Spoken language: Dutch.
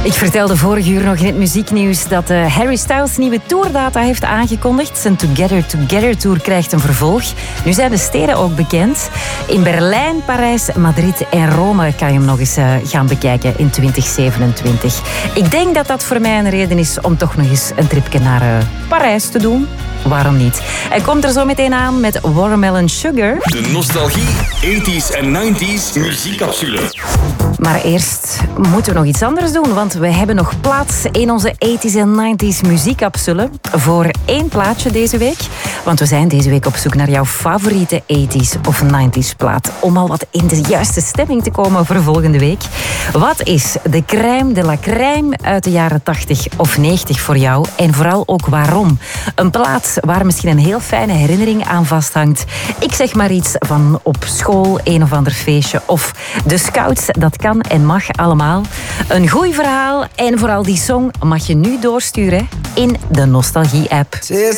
Ik vertelde vorig uur nog in het muzieknieuws dat Harry Styles nieuwe tourdata heeft aangekondigd. Zijn Together Together Tour krijgt een vervolg. Nu zijn de steden ook bekend. In Berlijn, Parijs, Madrid en Rome kan je hem nog eens gaan bekijken in 2027. Ik denk dat dat voor mij een reden is om toch nog eens een tripje naar Parijs te doen. Waarom niet? Hij komt er zo meteen aan met Watermelon Sugar. De nostalgie 80s en 90s muziekcapsule. Maar eerst moeten we nog iets anders doen, want we hebben nog plaats in onze 80s en 90s muziekcapsule voor 1 plaatje deze week. Want we zijn deze week op zoek naar jouw favoriete 80s of 90s plaat. Om al wat in de juiste stemming te komen voor volgende week. Wat is de crème de la crème uit de jaren 80 of 90 voor jou? En vooral ook waarom? Een plaat waar misschien een heel fijne herinnering aan vasthangt. Ik zeg maar iets van op school, een of ander feestje of de scouts. Dat kan en mag allemaal. Een goed verhaal en vooral die song mag je nu doorsturen in de Nostalgie-app.